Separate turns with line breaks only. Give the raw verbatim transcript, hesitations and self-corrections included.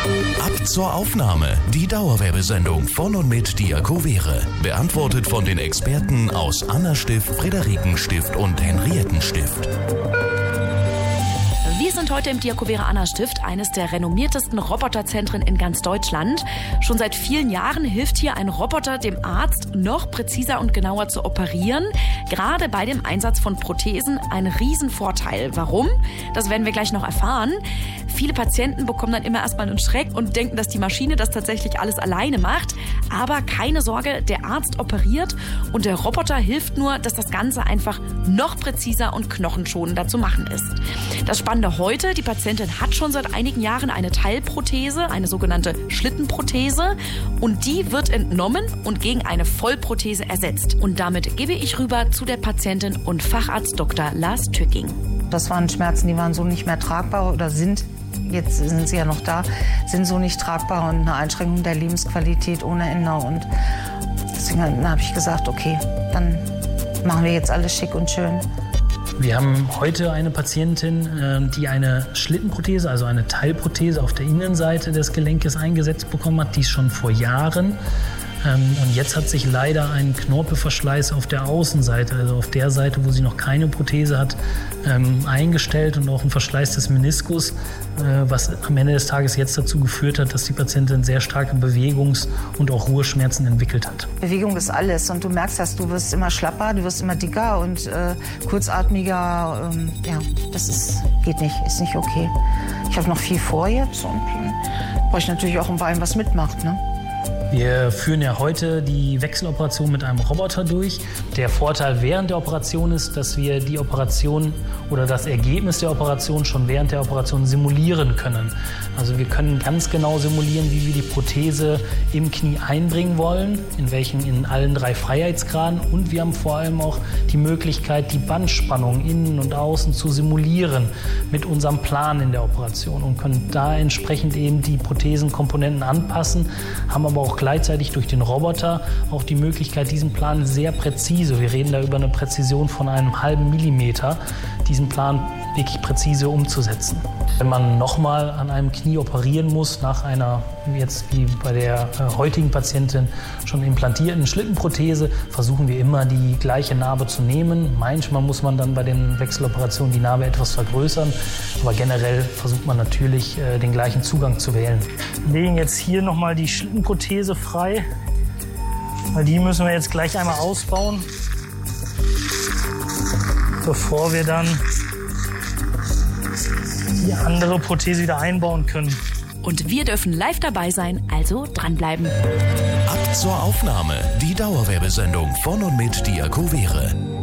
Ab zur Aufnahme. Die Dauerwerbesendung von und mit Diakovere. Beantwortet von den Experten aus Anna-Stift, Friederiken-Stift und Henriettenstift.
Wir sind heute im Diakovere Anna-Stift, eines der renommiertesten Roboterzentren in ganz Deutschland. Schon seit vielen Jahren hilft hier ein Roboter dem Arzt, noch präziser und genauer zu operieren. Gerade bei dem Einsatz von Prothesen ein Riesenvorteil. Warum? Das werden wir gleich noch erfahren. Viele Patienten bekommen dann immer erstmal einen Schreck und denken, dass die Maschine das tatsächlich alles alleine macht. Aber keine Sorge, der Arzt operiert und der Roboter hilft nur, dass das Ganze einfach noch präziser und knochenschonender zu machen ist. Das Spannende heute, die Patientin hat schon seit einigen Jahren eine Teilprothese, eine sogenannte Schlittenprothese, und die wird entnommen und gegen eine Vollprothese ersetzt. Und damit gebe ich rüber zu der Patientin und Facharzt Doktor Lars Tücking.
Das waren Schmerzen, die waren so nicht mehr tragbar oder sind, jetzt sind sie ja noch da, sind so nicht tragbar und eine Einschränkung der Lebensqualität ohne Ende. Und deswegen habe ich gesagt, okay, dann machen wir jetzt alles schick und schön.
Wir haben heute eine Patientin, die eine Schlittenprothese, also eine Teilprothese auf der Innenseite des Gelenkes eingesetzt bekommen hat, dies schon vor Jahren. Und jetzt hat sich leider ein Knorpelverschleiß auf der Außenseite, also auf der Seite, wo sie noch keine Prothese hat, eingestellt und auch ein Verschleiß des Meniskus, was am Ende des Tages jetzt dazu geführt hat, dass die Patientin sehr starke Bewegungs- und auch Ruheschmerzen entwickelt hat.
Bewegung ist alles und du merkst das, du wirst immer schlapper, du wirst immer dicker und äh, kurzatmiger. Ähm, ja, das ist, geht nicht, ist nicht okay. Ich habe noch viel vor jetzt und dann brauche ich natürlich auch ein Bein, was mitmacht, ne?
Wir führen ja heute die Wechseloperation mit einem Roboter durch. Der Vorteil während der Operation ist, dass wir die Operation oder das Ergebnis der Operation schon während der Operation simulieren können. Also wir können ganz genau simulieren, wie wir die Prothese im Knie einbringen wollen, in welchen in allen drei Freiheitsgraden. Und wir haben vor allem auch die Möglichkeit, die Bandspannung innen und außen zu simulieren mit unserem Plan in der Operation und können da entsprechend eben die Prothesenkomponenten anpassen, haben aber auch gleichzeitig durch den Roboter auch die Möglichkeit, diesen Plan sehr präzise, wir reden da über eine Präzision von einem halben Millimeter, diesen Plan wirklich präzise umzusetzen. Wenn man nochmal an einem Knie operieren muss, nach einer, jetzt wie bei der äh, heutigen Patientin, schon implantierten Schlittenprothese, versuchen wir immer die gleiche Narbe zu nehmen. Manchmal muss man dann bei den Wechseloperationen die Narbe etwas vergrößern, aber generell versucht man natürlich, äh, den gleichen Zugang zu wählen. Wir legen jetzt hier nochmal die Schlittenprothese frei, weil die müssen wir jetzt gleich einmal ausbauen, bevor wir dann die andere Prothese wieder einbauen können.
Und wir dürfen live dabei sein, also dranbleiben.
Ab zur Aufnahme. Die Dauerwerbesendung von und mit Diakovere.